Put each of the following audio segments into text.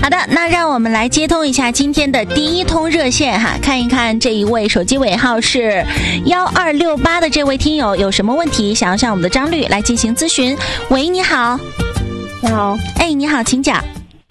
好的，那让我们来接通一下今天的第一通热线哈，看一看这一位手机尾号是1268的这位听友有什么问题想要向我们的张律来进行咨询。喂，你好。 你好。 哎，你好，请讲。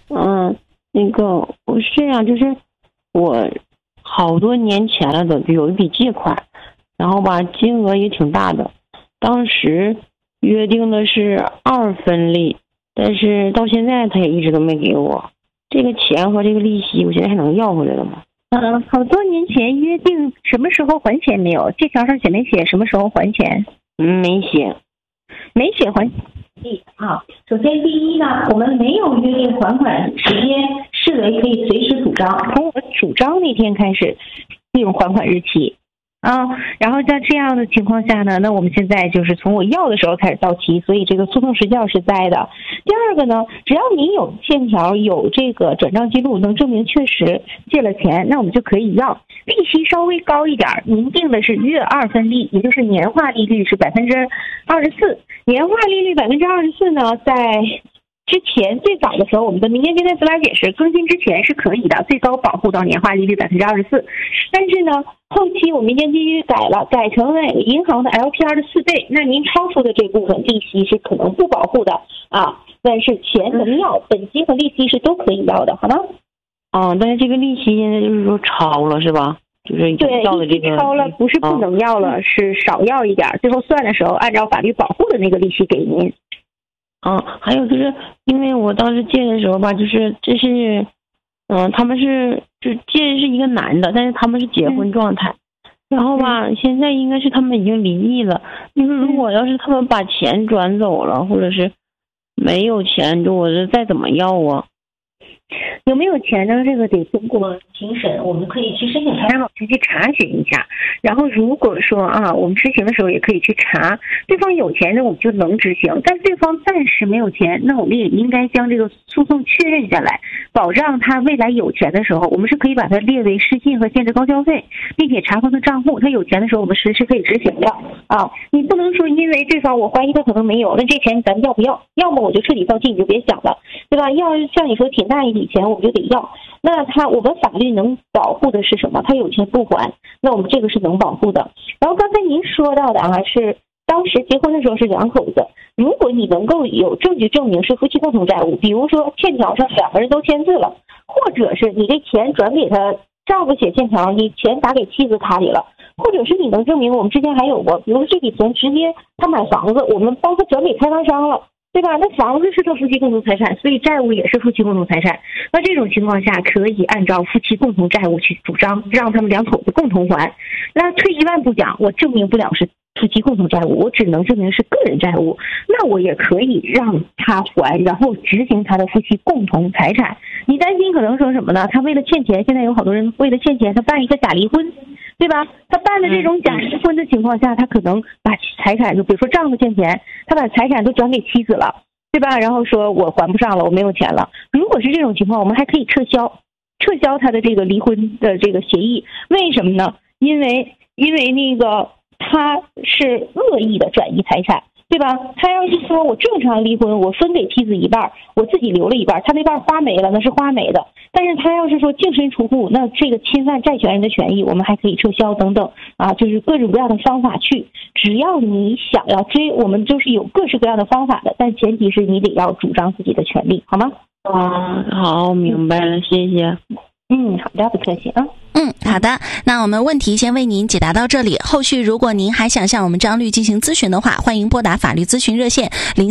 我是这样，就是我好多年前了的有一笔借款，然后吧金额也挺大的，当时约定的是2分利，但是到现在他也一直都没给我这个钱和这个利息，我现在还能要回来了吗？ 好多年前约定什么时候还钱没有？借条上写没写什么时候还钱？ 没写。 没写还啊。首先第一呢，我们没有约定还款时间，视为可以随时主张，从我主张那天开始定还款日期。然后在这样的情况下呢，那我们现在就是从我要的时候开始到期，所以这个诉讼时效是在的。第二个呢，只要你有欠条，有这个转账记录，能证明确实借了钱，那我们就可以要。利息稍微高一点，您定的是月2分利，也就是年化利率是24%。年化利率24%呢，在之前最早的时候，我们的民间借贷司法解释更新之前是可以的，最高保护到年化利率24%。但是呢，后期我们民间利率改了，改成了银行的 LPR 的4倍，那您超出的这部分利息是可能不保护的啊，但是钱能要，本金和利息是都可以要的，好吗？ 但是这个利息现在就是说超了是吧？就是对， 要的这个超了，不是不能要了，是少要一点，最后算的时候按照法律保护的那个利息给您。 还有就是因为我当时借的时候吧，就是这是他们是就借的是一个男的，但是他们是结婚状态，然后吧现在应该是他们已经离异了。就是如果要是他们把钱转走了，或者是没有钱，就我这再怎么要啊？ 有没有钱呢？这个得通过庭审，我们可以去申请财产保全去查询一下。然后如果说我们执行的时候也可以去查，对方有钱呢，我们就能执行；但对方暂时没有钱，那我们也应该将这个诉讼确认下来，保障他未来有钱的时候，我们是可以把它列为失信和限制高消费，并且查封他账户。他有钱的时候，我们实施可以执行的你不能说因为对方我怀疑他可能没有，那这钱咱要不要？要么我就彻底放弃，你就别想了，对吧？要像你说挺大一笔钱，我们就得要。那我们法律能保护的是什么？他有钱不还，那我们这个是能保护的。然后刚才您说到的是当时结婚的时候是2口子，如果你能够有证据证明是夫妻共同债务，比如说欠条上2个人都签字了，或者是你这钱转给他丈夫写欠条，你钱打给妻子卡里了，或者是你能证明我们之间还有过，比如说这笔钱直接他买房子，我们帮他转给开发商了，对吧？那房子是他夫妻共同财产，所以债务也是夫妻共同财产。那这种情况下可以按照夫妻共同债务去主张，让他们2口子共同还。那退一万步讲，我证明不了是夫妻共同债务，我只能证明是个人债务，那我也可以让他还，然后执行他的夫妻共同财产。你担心可能说什么呢？他为了欠钱，现在有好多人为了欠钱，他办一个假离婚，对吧？他办的这种假离婚的情况下，他可能把财产，就比如说丈夫欠钱，他把财产都转给妻子了，对吧？然后说我还不上了，我没有钱了。如果是这种情况，我们还可以撤销他的这个离婚的这个协议。为什么呢？因为那个他是恶意的转移财产，对吧？他要是说我正常离婚，我分给妻子一半，我自己留了一半，他那半花没了，那是花没的。但是他要是说净身出户，那这个侵犯债权人的权益，我们还可以撤销等等就是各种各样的方法去。只要你想要追，我们就是有各式各样的方法的，但前提是你得要主张自己的权利，好吗？ 好，明白了，谢谢。 好的，不客气啊。 好的，那我们问题先为您解答到这里。后续如果您还想向我们张律进行咨询的话，欢迎拨打法律咨询热线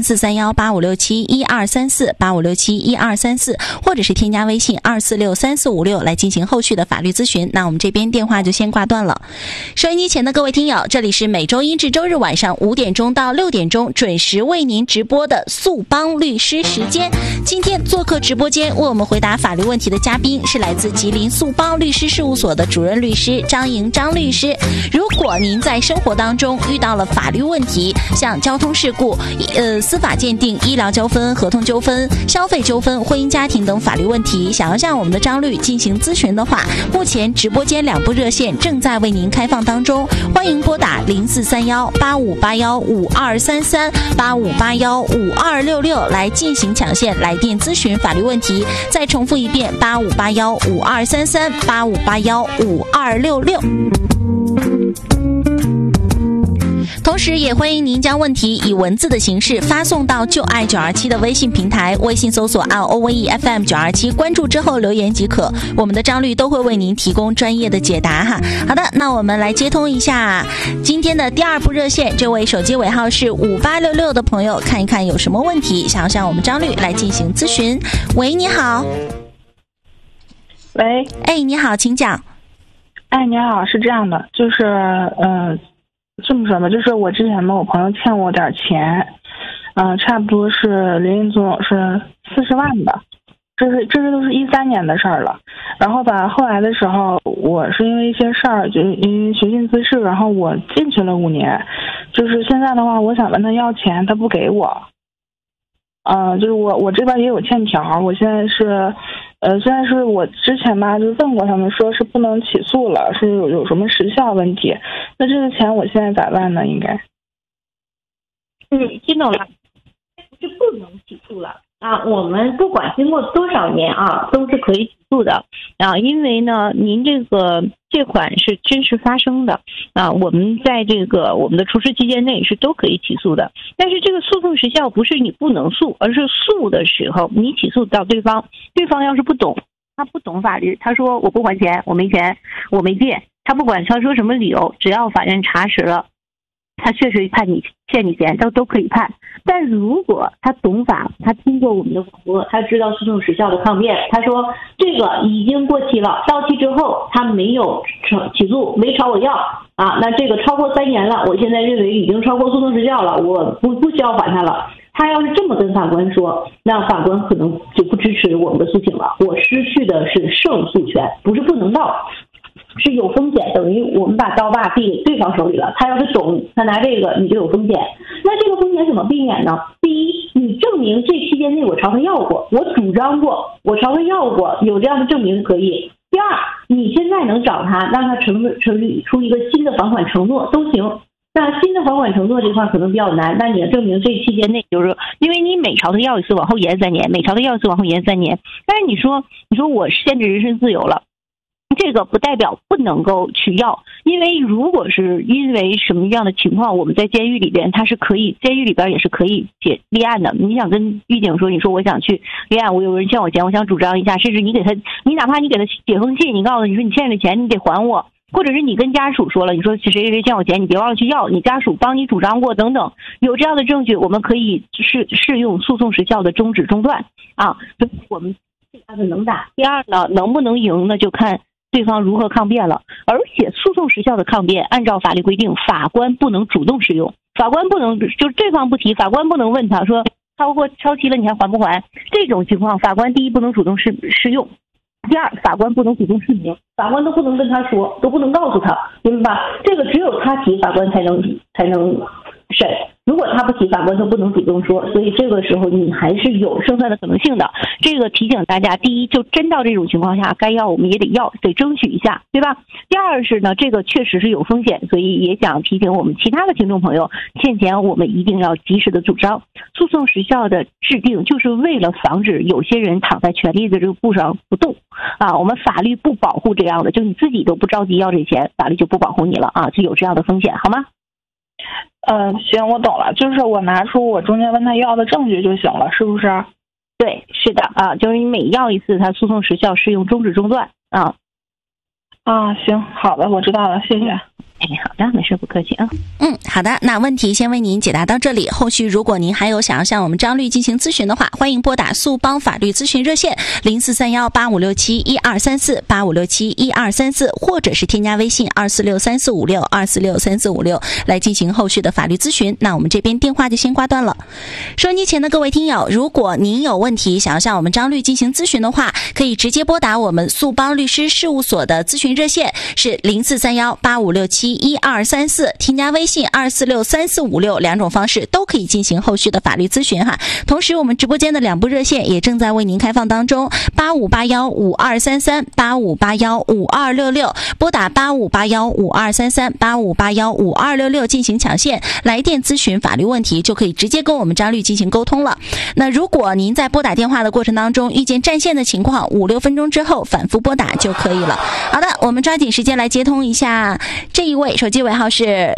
04318567123485671234，或者是添加微信2463456来进行后续的法律咨询。那我们这边电话就先挂断了。收音机前的各位听友，这里是每周一至周日晚上5点钟到6点钟准时为您直播的速帮律师时间。今天做客直播间为我们回答法律问题的嘉宾是来自吉林速帮律师事务务所的主任律师张莹张律师。如果您在生活当中遇到了法律问题，像交通事故、司法鉴定、医疗纠纷、合同纠纷、消费纠纷、婚姻家庭等法律问题，想要向我们的张律进行咨询的话，目前直播间2部热线正在为您开放当中，欢迎拨打04318581523385815266来进行抢线来电咨询法律问题。再重复一遍8581523385815266。同时也欢迎您将问题以文字的形式发送到就爱927的微信平台，微信搜索ROVEFM 927，关注之后留言即可，我们的张律都会为您提供专业的解答哈。好的，那我们来接通一下今天的第2部热线，这位手机尾号是5866的朋友，看一看有什么问题想要向我们张律来进行咨询。喂，你好。 喂， 你好，请讲。 你好，是这样的，就是这么说吧，就是我之前我朋友欠我点钱，差不多是零总是40万吧，这都是13年的事儿了。然后吧，后来的时候，我是因为一些事儿，就是因为学进姿势，然后我进去了5年。就是现在的话，我想问他要钱，他不给我。就是我这边也有欠条，我现在是我之前吧就问过他们，说是不能起诉了，是有什么时效问题。那这个钱我现在咋办呢？应该听懂了，是不能起诉了啊。我们不管经过多少年啊，都是可以起诉的啊。因为呢，您这个借款是真实发生的啊，我们在我们的除斥期间内是都可以起诉的。但是这个诉讼时效不是你不能诉，而是诉的时候你起诉到对方要是不懂，他不懂法律，他说我不还钱，我没钱，我没借，他不管他说什么理由，只要法院查实了，他确实欠你钱，都可以判。但如果他懂法，他听过我们的广播，他知道诉讼时效的抗辩，他说这个已经过期了，到期之后他没有起诉，没朝我要啊，那这个超过3年了，我现在认为已经超过诉讼时效了，我不需要还他了。他要是这么跟法官说，那法官可能就不支持我们的诉请了，我失去的是胜诉权，不是不能告，是有风险，等于我们把刀把递给对方手里了。他要是懂，他拿这个你就有风险。那这个风险怎么避免呢？第一，你证明这期间内我朝他要过，我主张过，我朝他要过，有这样的证明可以。第二，你现在能找他，让他成立出一个新的还款承诺都行。那新的还款承诺这块可能比较难，但你要证明这期间内，就是因为你每朝他要一次，往后延3年，每朝他要一次，往后延3年。但是你说我限制人身自由了，这个不代表不能够去要，因为如果是因为什么样的情况，我们在监狱里边，它是可以，监狱里边也是可以立案的。你想跟狱警说，你说我想去立案，我有人欠我钱，我想主张一下，甚至你哪怕你给他写封信，你告诉你说你欠的钱你得还我，或者是你跟家属说了，你说谁欠我钱，你别忘了去要，你家属帮你主张过等等，有这样的证据，我们可以适用诉讼时效的终止中断啊。我们这案子能打。第二呢，能不能赢呢，就看对方如何抗辩了。而且诉讼时效的抗辩，按照法律规定，法官不能主动适用，法官不能就是对方不提，法官不能问他说超期了你还不还？这种情况，法官第一不能主动适用。第二，法官不能主动释明，法官都不能跟他说，都不能告诉他，明白吧？这个只有他提，法官才能审。如果他不提，法官就不能主动说，所以这个时候你还是有胜算的可能性的。这个提醒大家，第一，就真到这种情况下，该要我们也得要，得争取一下，对吧？第二是呢，这个确实是有风险，所以也想提醒我们其他的听众朋友，欠钱我们一定要及时的主张。诉讼时效的制定，就是为了防止有些人躺在权利的这个步上不动啊。我们法律不保护这样的，就你自己都不着急要这钱，法律就不保护你了啊，就有这样的风险，好吗？ 行，我懂了，就是我拿出我中间问他要的证据就行了，是不是？ 对，是的啊，就是你每要一次，他诉讼时效适用终止中断啊。 行，好的，我知道了，谢谢。 好的，没事，不客气啊。 好的，那问题先为您解答到这里。后续如果您还有想要向我们张律进行咨询的话，欢迎拨打速帮法律咨询热线04318567123485671234，或者是添加微信2463456来进行后续的法律咨询。那我们这边电话就先挂断了。收音机前的各位听友，如果您有问题想要向我们张律进行咨询的话，可以直接拨打我们速帮律师事务所的咨询热线是043185671234，添加微信2463456，两种方式都可以进行后续的法律咨询哈。同时我们直播间的2部热线也正在为您开放当中，85815233 85815266，拨打85815233 85815266进行抢线来电咨询法律问题，就可以直接跟我们张律进行沟通了。那如果您在拨打电话的过程当中遇见占线的情况，5-6分钟之后反复拨打就可以了。好的，我们抓紧时间来接通一下这一位手机尾号是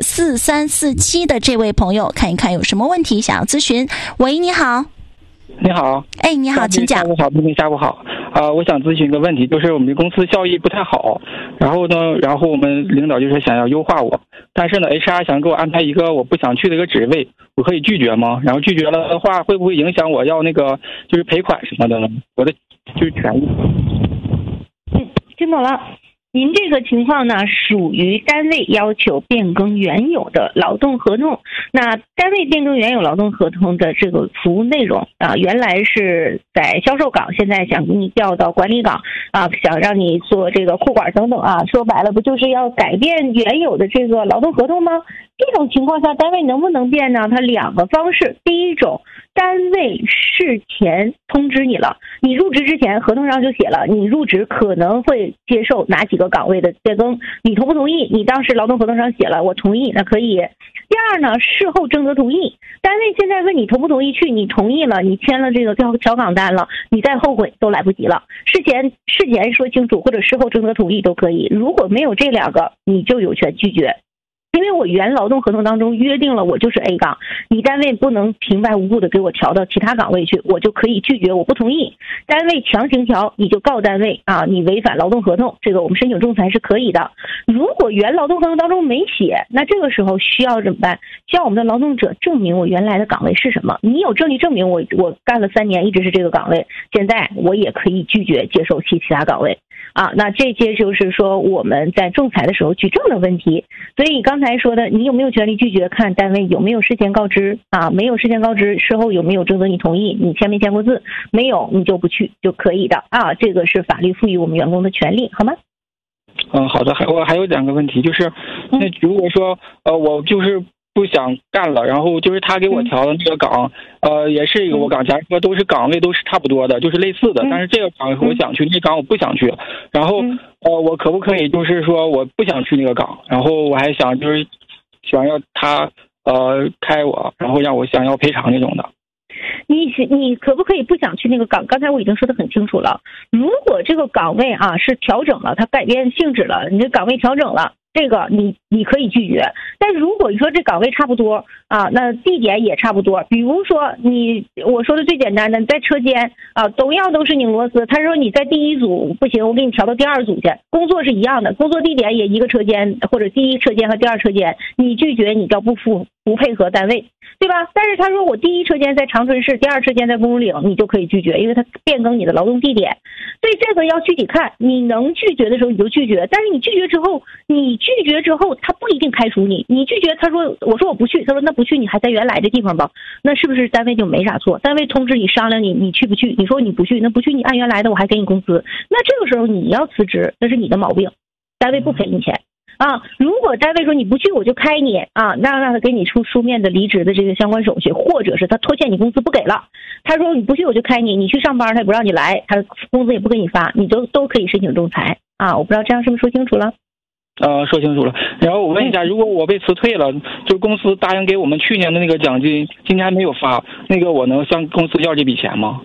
4347的这位朋友，看一看有什么问题想要咨询。喂，你好。 你好。 你好，请讲。 下午好。我想咨询个问题，就是我们的公司效益不太好，然后我们领导就是想要优化我，但是呢 HR 想给我安排一个我不想去的一个职位，我可以拒绝吗？然后拒绝了的话，会不会影响我要就是赔款什么的呢？我的就是权益。 听懂了。您这个情况呢，属于单位要求变更原有的劳动合同。那单位变更原有劳动合同的这个服务内容原来是在销售岗，现在想给你调到管理岗想让你做这个库管等等说白了不就是要改变原有的这个劳动合同吗？这种情况下单位能不能变呢？它2个方式。第一种，单位事前通知你了，你入职之前合同上就写了你入职可能会接受哪几个岗位的变更，你同不同意？你当时劳动合同上写了我同意，那可以。第二呢，事后征得同意，单位现在问你同不同意去，你同意了，你签了这个调岗单了，你再后悔都来不及了。事前说清楚，或者事后征得同意都可以。如果没有这2个，你就有权拒绝。因为我原劳动合同当中约定了我就是 A 岗，你单位不能平白无故的给我调到其他岗位去，我就可以拒绝，我不同意。单位强行调，你就告单位你违反劳动合同，这个我们申请仲裁是可以的。如果原劳动合同当中没写，那这个时候需要怎么办？需要我们的劳动者证明我原来的岗位是什么。你有证据证明我干了3年一直是这个岗位，现在我也可以拒绝接受其他岗位。那这些就是说我们在仲裁的时候举证的问题。所以刚才说的，你有没有权利拒绝，看单位有没有事先告知没有事先告知，事后有没有征得你同意，你签没签过字，没有你就不去就可以的这个是法律赋予我们员工的权利，好吗？ 好的。我还有2个问题，就是那如果说我就是不想干了，然后就是他给我调的那个岗也是一个我岗，假如说都是岗位都是差不多的，就是类似的，但是这个岗我想去，那岗我不想去，然后我可不可以就是说我不想去那个岗，然后我还想就是想要他开我，然后让我想要赔偿那种的。 你可不可以不想去那个岗？刚才我已经说得很清楚了。如果这个岗位是调整了，它改变性质了，你这岗位调整了，这个你可以拒绝。但如果你说这岗位差不多那地点也差不多，比如说我说的最简单的，你在车间同样都是拧螺丝，他说你在第1组不行，我给你调到第2组去，工作是一样的，工作地点也一个车间或者第1车间和第2车间，你拒绝你叫不配合单位，对吧？但是他说我第1车间在长春市，第2车间在公主岭，你就可以拒绝，因为他变更你的劳动地点。所以这个要具体看，你能拒绝的时候你就拒绝，但是你拒绝之后他不一定开除你。你拒绝他说我说我不去，他说那不去你还在原来的地方吧，那是不是单位就没啥错？单位通知你商量你去不去，你说你不去，那不去你按原来的我还给你工资，那这个时候你要辞职，那是你的毛病，单位不赔你钱如果单位说你不去我就开你让他给你出书面的离职的这个相关手续，或者是他拖欠你工资不给了，他说你不去我就开你，你去上班他也不让你来，他工资也不给你发，你都可以申请仲裁我不知道这样是不是说清楚了？ 说清楚了。然后我问一下，如果我被辞退了，就公司答应给我们去年的那个奖金今年还没有发，那个我能向公司要这笔钱吗？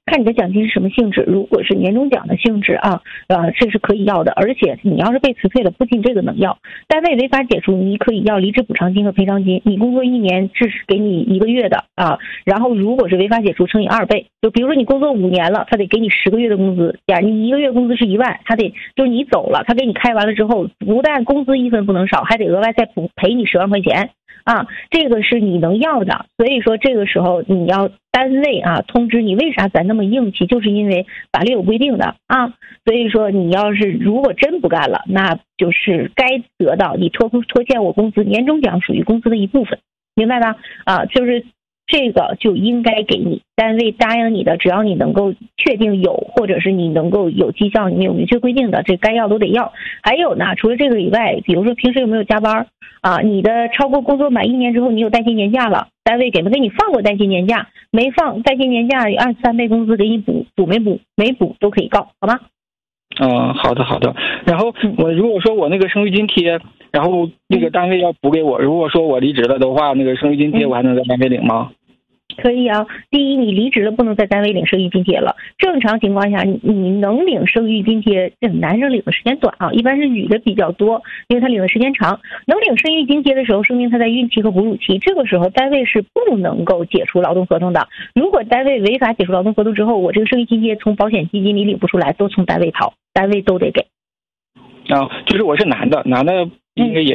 看你的奖金是什么性质，如果是年终奖的性质啊，这是可以要的。而且你要是被辞退了，不仅这个能要，单位违法解除，你可以要离职补偿金和赔偿金。你工作1年只是给你1个月的啊，然后如果是违法解除，乘以2倍。就比如说你工作5年了，他得给你10个月的工资，你1个月工资是1万，他得就是你走了，他给你开完了之后，不但工资1分不能少，还得额外再赔你10万块钱。啊，这个是你能要的，所以说这个时候你要单位啊通知你，为啥咱那么硬气，就是因为法律有规定的啊，所以说你要是如果真不干了，那就是该得到你拖欠我工资，年终奖属于工资的一部分，明白吧？啊，就是这个就应该给你，单位答应你的，只要你能够确定有，或者是你能够有绩效，里面有明确规定的，这该要都得要。还有呢，除了这个以外，比如说平时有没有加班啊？你的超过工作满1年之后，你有带薪年假了，单位给没给你放过带薪年假？没放带薪年假，按3倍工资给你补没补？没补都可以告，好吗？ 好的。然后我如果说我那个生育津贴，然后那个单位要补给我，如果说我离职了的话，那个生育津贴我还能在单位领吗？ 可以啊，第一，你离职了不能在单位领生育津贴了。正常情况下，你能领生育津贴，这男生领的时间短啊，一般是女的比较多，因为他领的时间长。能领生育津贴的时候，说明他在孕期和哺乳期，这个时候单位是不能够解除劳动合同的。如果单位违法解除劳动合同之后，我这个生育津贴从保险基金里领不出来，都从单位掏，单位都得给。 就是我是男的应该也